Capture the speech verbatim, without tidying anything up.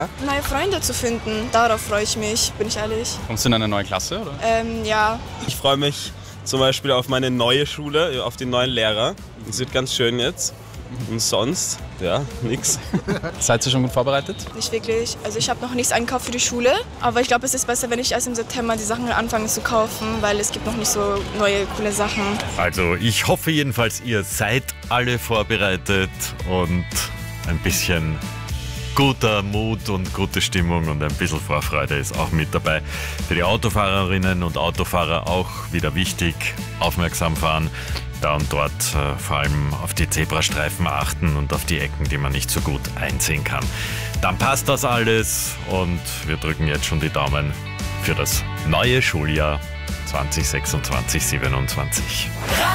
Neue Freunde zu finden, darauf freue ich mich, bin ich ehrlich. Kommst du in eine neue Klasse, oder? Ähm, ja. Ich freue mich zum Beispiel auf meine neue Schule, auf den neuen Lehrer. Es wird ganz schön jetzt. Und sonst, ja, nix. Seid ihr schon gut vorbereitet? Nicht wirklich. Also ich habe noch nichts eingekauft für die Schule, aber ich glaube, es ist besser, wenn ich erst im September die Sachen anfange zu kaufen, weil es gibt noch nicht so neue, coole Sachen. Also ich hoffe jedenfalls, ihr seid alle vorbereitet und ein bisschen guter Mut und gute Stimmung und ein bisschen Vorfreude ist auch mit dabei. Für die Autofahrerinnen und Autofahrer auch wieder wichtig, aufmerksam fahren, da und dort äh, vor allem auf die Zebrastreifen achten und auf die Ecken, die man nicht so gut einsehen kann. Dann passt das alles und wir drücken jetzt schon die Daumen für das neue Schuljahr zwanzig sechsundzwanzig siebenundzwanzig.